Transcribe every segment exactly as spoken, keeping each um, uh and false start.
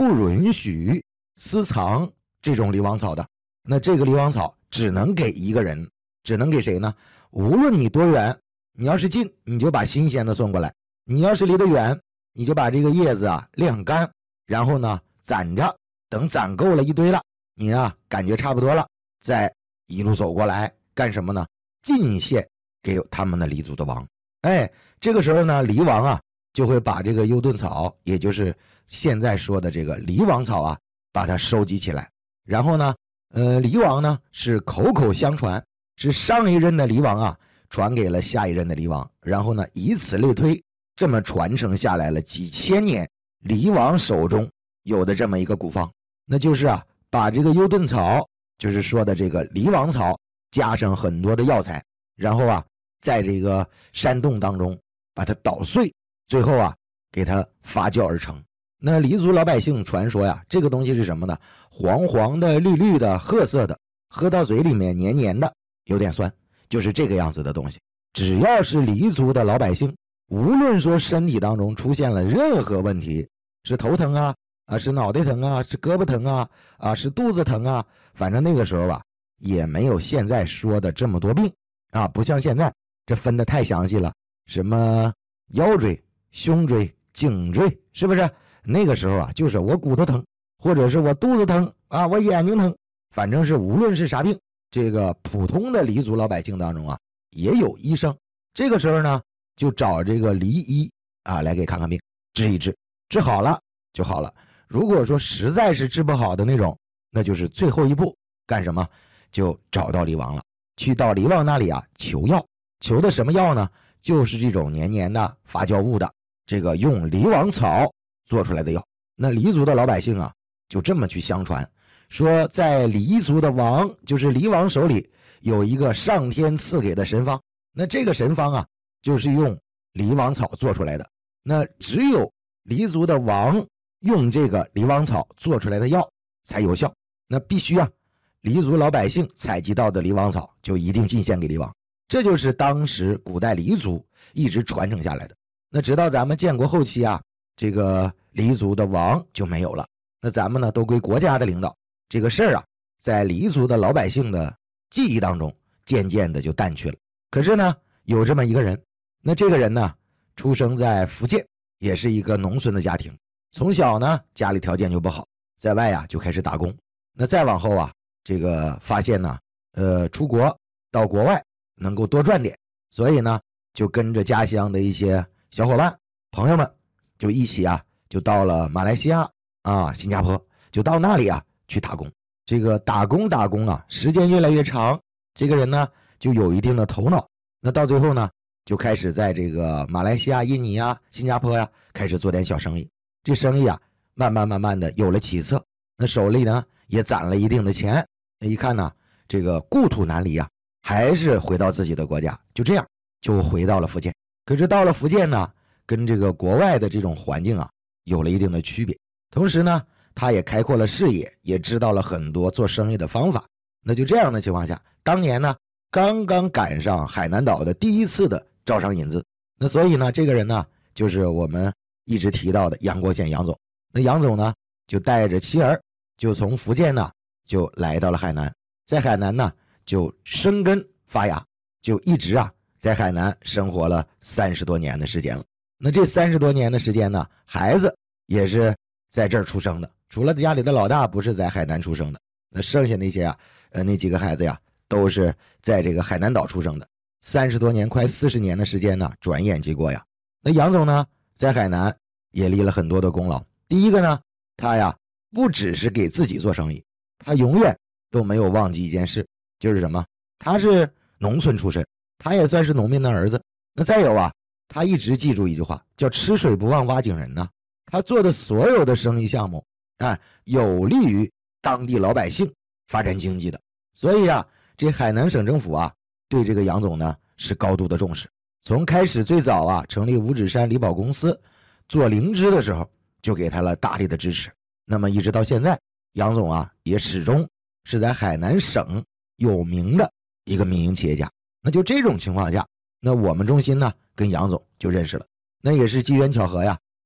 不允许私藏这种狸王草的。那这个狸王草只能给一个人，只能给谁呢？无论你多远，你要是近，你就把新鲜的送过来；你要是离得远，你就把这个叶子啊晾干，然后呢攒着，等攒够了一堆了，你啊感觉差不多了，再一路走过来干什么呢？进献给他们的黎族的王。哎，这个时候呢，黎王啊就会把这个幽盾草，也就是现在说的这个黎王草啊，把它收集起来。然后呢，呃，黎王呢是口口相传，是上一任的黎王啊传给了下一任的黎王，然后呢以此类推，这么传承下来了几千年，黎王手中有的这么一个古方，那就是啊把这个幽盾草，就是说的这个黎王草，加上很多的药材，然后啊在这个山洞当中把它捣碎，最后啊给它发酵而成。那黎族老百姓传说呀，这个东西是什么呢？黄黄的、绿绿的、褐色的，喝到嘴里面黏黏的，有点酸，就是这个样子的东西。只要是黎族的老百姓，无论说身体当中出现了任何问题，是头疼啊，啊是脑袋疼啊，是胳膊疼啊，啊是肚子疼啊，反正那个时候啊也没有现在说的这么多病啊，不像现在这分得太详细了，什么腰椎、胸椎、颈椎，是不是？那个时候啊，就是我骨头疼，或者是我肚子疼啊，我眼睛疼，反正是无论是啥病，这个普通的黎族老百姓当中啊，也有医生。这个时候呢，就找这个黎医啊来给看看病，治一治，治好了就好了。如果说实在是治不好的那种，那就是最后一步，干什么？就找到黎王了，去到黎王那里啊求药。求的什么药呢？就是这种黏黏的发酵物的，这个用黎王草做出来的药。那黎族的老百姓啊就这么去相传，说在黎族的王，就是黎王手里有一个上天赐给的神方，那这个神方啊就是用黎王草做出来的。那只有黎族的王用这个黎王草做出来的药才有效，那必须啊黎族老百姓采集到的黎王草就一定进献给黎王。这就是当时古代黎族一直传承下来的。那直到咱们建国后期啊，这个黎族的王就没有了，那咱们呢都归国家的领导，这个事儿啊在黎族的老百姓的记忆当中渐渐的就淡去了。可是呢有这么一个人，那这个人呢出生在福建，也是一个农村的家庭，从小呢家里条件就不好，在外啊就开始打工。那再往后啊，这个发现呢呃出国到国外能够多赚点，所以呢就跟着家乡的一些小伙伴朋友们就一起啊就到了马来西亚啊新加坡，就到那里啊去打工。这个打工打工啊时间越来越长，这个人呢就有一定的头脑，那到最后呢就开始在这个马来西亚、印尼啊、新加坡呀、啊、开始做点小生意。这生意啊慢慢慢慢的有了起色，那手里呢也攒了一定的钱。那一看呢这个故土难离啊，还是回到自己的国家，就这样就回到了福建。可是到了福建呢，跟这个国外的这种环境啊有了一定的区别，同时呢他也开阔了视野，也知道了很多做生意的方法。那就这样的情况下，当年呢刚刚赶上海南岛的第一次的招商引资，那所以呢这个人呢就是我们一直提到的杨国宪杨总。那杨总呢就带着妻儿就从福建呢就来到了海南，在海南呢就生根发芽，就一直啊在海南生活了三十多年的时间了。那这三十多年的时间呢，孩子也是在这儿出生的，除了家里的老大不是在海南出生的，那剩下那些啊呃那几个孩子呀都是在这个海南岛出生的。三十多年快四十年的时间呢转眼即过呀。那杨总呢在海南也立了很多的功劳。第一个呢，他呀不只是给自己做生意，他永远都没有忘记一件事，就是什么？他是农村出身，他也算是农民的儿子。那再有啊，他一直记住一句话，叫吃水不忘挖井人呐。他做的所有的生意项目啊，有利于当地老百姓发展经济的。所以啊，这海南省政府啊，对这个杨总呢是高度的重视。从开始最早啊成立五指山梨宝公司做灵芝的时候，就给他了大力的支持。那么一直到现在，杨总啊也始终是在海南省有名的一个民营企业家。那就这种情况下，那我们中心呢跟杨总就认识了。那也是机缘巧合呀，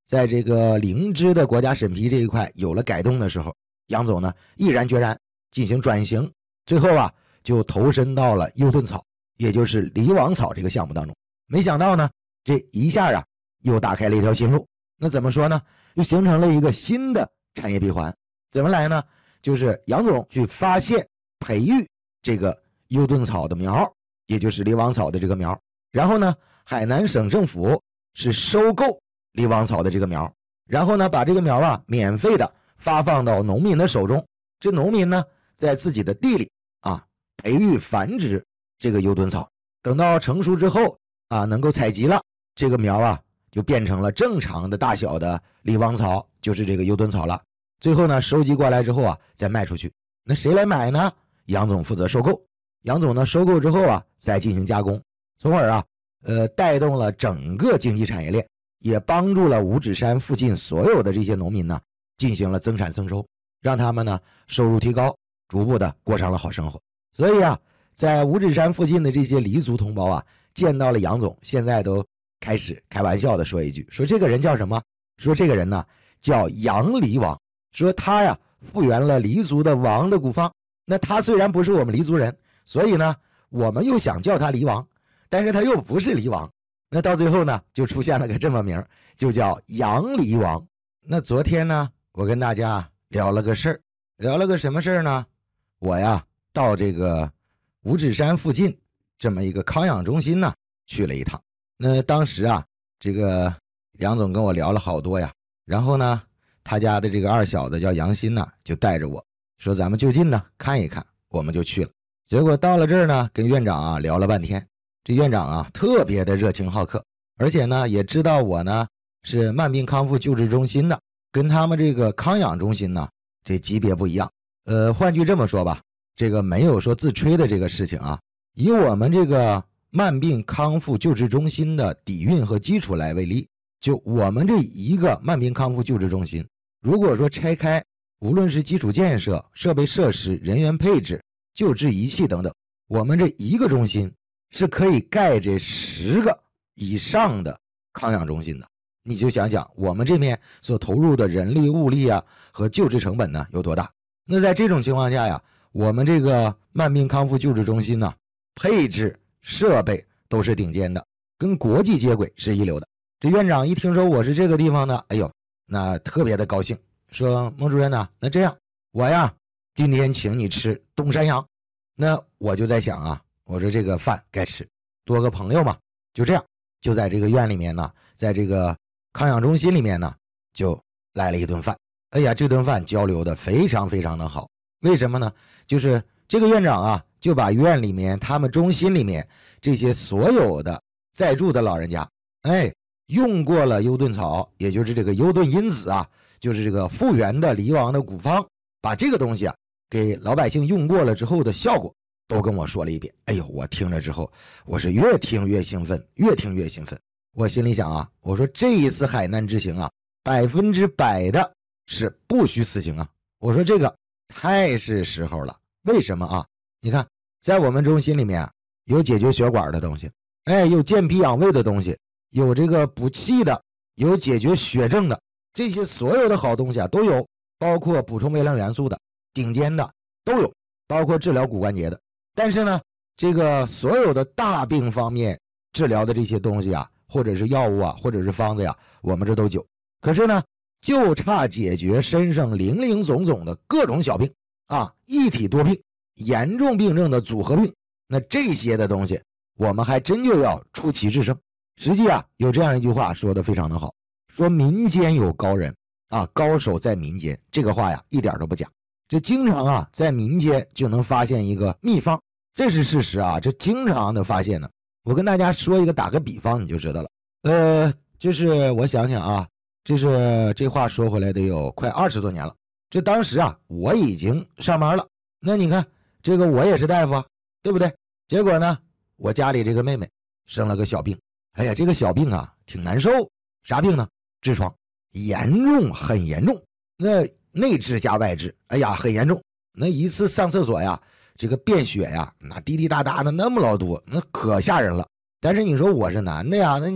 在这个灵芝的国家审批这一块有了改动的时候，杨总呢毅然决然进行转型，最后啊就投身到了优盾草，也就是梨王草这个项目当中。没想到呢，这一下啊又打开了一条新路。那怎么说呢？又形成了一个新的产业闭环。怎么来呢？就是杨总去发现、培育这个优盾草的苗，也就是梨王草的这个苗。然后呢，海南省政府是收购梨王草的这个苗，然后呢，把这个苗啊免费的发放到农民的手中。这农民呢，在自己的地里啊培育繁殖这个优盾草，等到成熟之后啊，能够采集了，这个苗啊就变成了正常的大小的梨王草，就是这个优盾草了。最后呢，收集过来之后啊，再卖出去。那谁来买呢？杨总负责收购。杨总呢，收购之后啊，再进行加工，从而啊，呃，带动了整个经济产业链，也帮助了五指山附近所有的这些农民呢，进行了增产增收，让他们呢收入提高，逐步的过上了好生活。所以啊，在五指山附近的这些黎族同胞啊，见到了杨总，现在都开始开玩笑的说一句，说这个人叫什么？说这个人呢叫杨黎王。说他呀复原了黎族的王的古方。那他虽然不是我们黎族人，所以呢我们又想叫他黎王，但是他又不是黎王。那到最后呢就出现了个这么名，就叫杨黎王。那昨天呢我跟大家聊了个事儿，聊了个什么事儿呢？我呀到这个五指山附近这么一个康养中心呢去了一趟。那当时啊这个杨总跟我聊了好多呀，然后呢他家的这个二小子叫杨鑫呢，就带着我说咱们就近呢看一看，我们就去了。结果到了这儿呢，跟院长啊聊了半天。这院长啊特别的热情好客，而且呢也知道我呢是慢病康复救治中心的，跟他们这个康养中心呢这级别不一样。呃，换句这么说吧，这个没有说自吹的这个事情啊。以我们这个慢病康复救治中心的底蕴和基础来为例，就我们这一个慢病康复救治中心，如果说拆开，无论是基础建设、设备设施、人员配置、救治仪器等等，我们这一个中心是可以盖这十个以上的康养中心的。你就想想我们这边所投入的人力物力啊和救治成本呢有多大。那在这种情况下呀，我们这个慢病康复救治中心呢，配置设备都是顶尖的，跟国际接轨，是一流的。这院长一听说我是这个地方的，哎呦，那特别的高兴，说孟主任呢，那这样我呀今天请你吃东山羊。那我就在想啊，我说这个饭该吃，多个朋友嘛，就这样就在这个院里面呢，在这个康养中心里面呢就来了一顿饭。哎呀，这顿饭交流的非常非常的好。为什么呢？就是这个院长啊就把院里面他们中心里面这些所有的在住的老人家，哎，用过了优盾草，也就是这个优盾因子啊，就是这个复原的梨王的古方，把这个东西啊给老百姓用过了之后的效果都跟我说了一遍。哎呦，我听了之后我是越听越兴奋，越听越兴奋。我心里想啊，我说这一次海南之行啊，百分之百的是不虚此行啊。我说这个太是时候了。为什么啊？你看在我们中心里面啊，有解决血管的东西，哎，有健脾养胃的东西，有这个补气的，有解决血症的，这些所有的好东西啊都有，包括补充微量元素的顶尖的都有，包括治疗骨关节的。但是呢这个所有的大病方面治疗的这些东西啊，或者是药物啊，或者是方子呀，我们这都有。可是呢就差解决身上零零总总的各种小病啊，一体多病，严重病症的组合病。那这些的东西我们还真就要出奇制胜。实际啊有这样一句话说的非常的好，说民间有高人啊，高手在民间。这个话呀一点都不假。这经常啊在民间就能发现一个秘方，这是事实啊，这经常的发现呢。我跟大家说一个，打个比方你就知道了。呃就是我想想啊，这是这话说回来得有快二十多年了。这当时啊我已经上班了，那你看这个我也是大夫啊，对不对？结果呢我家里这个妹妹生了个小病。哎呀，这个小病啊挺难受。啥病呢？痔疮，严重，很严重。那内痔加外痔，哎呀很严重。那一次上厕所呀，这个便血呀那滴滴答答的那么老多，那可吓人了。但是你说我是男的呀，那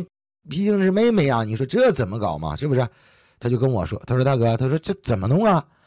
毕竟是妹妹呀，你说这怎么搞嘛？是不是？他就跟我说，他说大哥，他说这怎么弄啊？